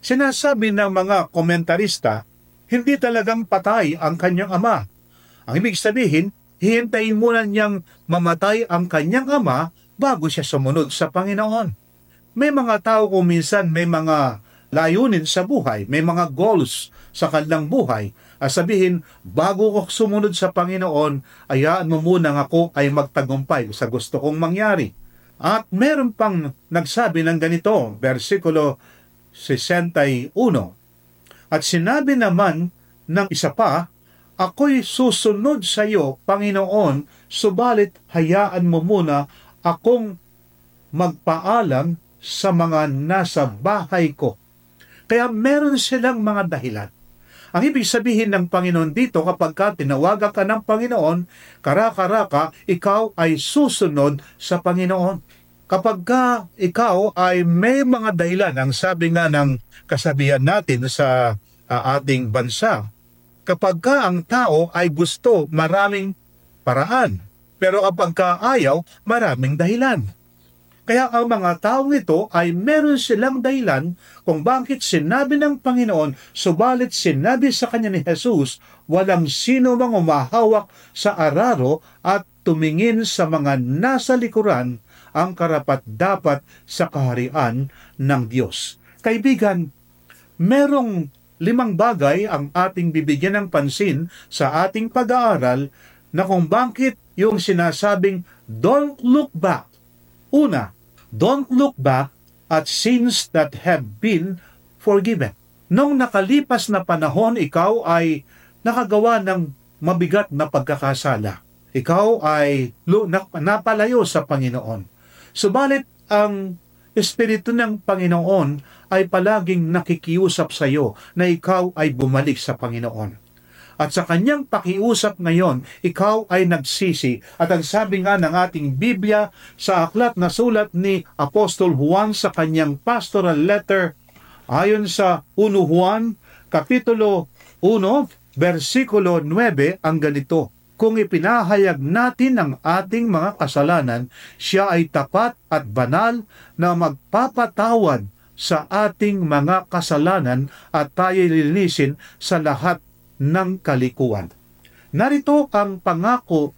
Sinasabi ng mga komentarista, hindi talagang patay ang kanyang ama. Ang ibig sabihin, hihintayin muna niyang mamatay ang kanyang ama bago siya sumunod sa Panginoon. May mga tao kung minsan may mga layunin sa buhay, may mga goals sa kanilang buhay. Sabihin, bago ko sumunod sa Panginoon, hayaan mo munang ako ay magtagumpay sa gusto kong mangyari. At meron pang nagsabi ng ganito, versikulo 61. At sinabi naman ng isa pa, ako'y susunod sa iyo, Panginoon, subalit hayaan mo muna akong magpaalam sa mga nasa bahay ko. Kaya meron silang mga dahilan. Ang ibig sabihin ng Panginoon dito, kapag ka tinawagan ka ng Panginoon, kara-karaka, ikaw ay susunod sa Panginoon. Kapag ka ikaw ay may mga dahilan, ang sabi nga ng kasabihan natin sa ating bansa, kapag ka ang tao ay gusto, maraming paraan. Pero kapag ka ayaw, maraming dahilan. Kaya ang mga taong ito ay meron silang dahilan kung bakit sinabi ng Panginoon, subalit sinabi sa kanya ni Jesus, walang sino mang umahawak sa araro at tumingin sa mga nasa likuran ang karapat-dapat sa kaharian ng Diyos. Kaibigan, merong 5 bagay ang ating bibigyan ng pansin sa ating pag-aaral na kung bakit yung sinasabing don't look back. Una, don't look back at sins that have been forgiven. Nung nakalipas na panahon, ikaw ay nakagawa ng mabigat na pagkakasala. Ikaw ay napalayo sa Panginoon. Subalit ang Espiritu ng Panginoon ay palaging nakikiusap sa iyo na ikaw ay bumalik sa Panginoon. At sa kanyang pakiusap ngayon, ikaw ay nagsisi. At ang sabi nga ng ating Biblia sa aklat na sulat ni Apostol Juan sa kanyang pastoral letter, ayon sa 1 Juan, kapitulo 1, versikulo 9, ang ganito, kung ipinahayag natin ang ating mga kasalanan, siya ay tapat at banal na magpapatawad sa ating mga kasalanan at tayo lilinisin sa lahat ng kalikuan. Narito ang pangako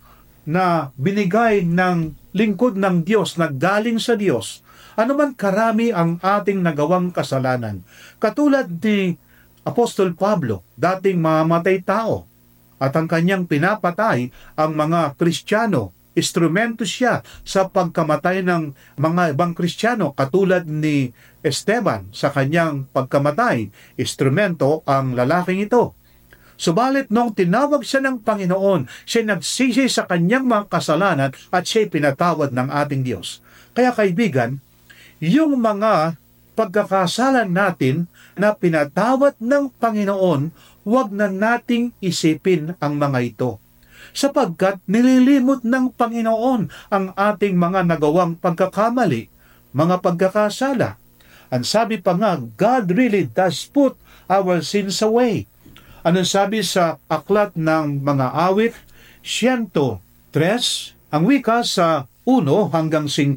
na binigay ng lingkod ng Diyos na galing sa Diyos. Ano man karami ang ating nagawang kasalanan. Katulad ni Apostol Pablo, dating mamamatay tao, at ang kanyang pinapatay ang mga Kristiyano. Instrumento siya sa pagkamatay ng mga ibang Kristiyano katulad ni Esteban sa kanyang pagkamatay. Instrumento ang lalaking ito. Subalit nung tinawag siya ng Panginoon, siya nagsisi sa kanyang mga kasalanan at siya pinatawad ng ating Diyos. Kaya kaibigan, yung mga pagkakasalan natin na pinatawad ng Panginoon, huwag na nating isipin ang mga ito. Sapagkat nililimot ng Panginoon ang ating mga nagawang pagkakamali, mga pagkakasala. Ang sabi pa nga, God really does put our sins away. Anong sabi sa aklat ng mga awit, 103, ang wika sa 1 hanggang 5,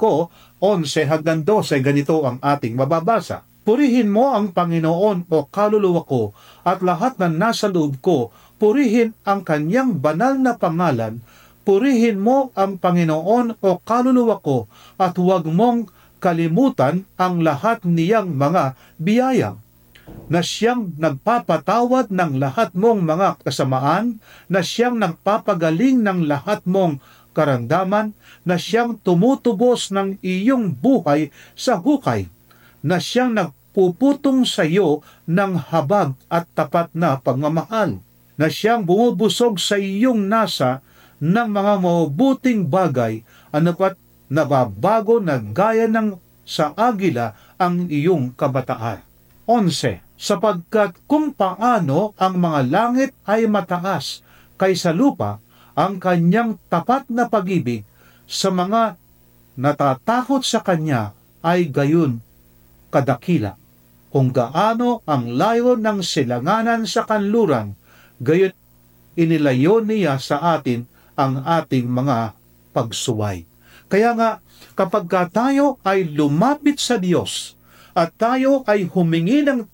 11 hanggang 12, ganito ang ating mababasa. Purihin mo ang Panginoon o kaluluwa ko at lahat na nasa loob ko, purihin ang kanyang banal na pangalan, purihin mo ang Panginoon o kaluluwa ko at huwag mong kalimutan ang lahat niyang mga biyaya, na siyang nagpapatawad ng lahat mong mga kasamaan, na siyang nagpapagaling ng lahat mong karamdaman, na siyang tumutubos ng iyong buhay sa hukay, na siyang nagpuputong sa iyo ng habag at tapat na pagmamahal, na siyang bumubusog sa iyong nasa ng mga mabubuting bagay, ano't nababago na gaya ng sa agila ang iyong kabataan. 11. Sapagkat kung paano ang mga langit ay mataas kaysa lupa, ang kanyang tapat na pag-ibig sa mga natatakot sa kanya ay gayon kadakila. Kung gaano ang layo ng silanganan sa kanluran, gayon inilayo niya sa atin ang ating mga pagsuway. Kaya nga, kapag tayo ay lumapit sa Diyos, at tayo ay humingi ng